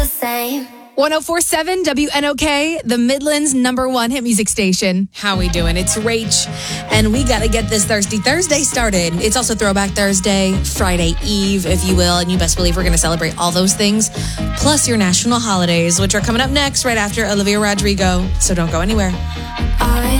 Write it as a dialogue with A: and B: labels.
A: same.
B: 104.7 WNOK, the Midland's #1 hit music station.
C: How we doing? It's Rach, and we got to get this Thirsty Thursday started. It's also Throwback Thursday, Friday Eve, if you will, and you best believe we're going to celebrate all those things, plus your national holidays, which are coming up next right after Olivia Rodrigo. So don't go anywhere.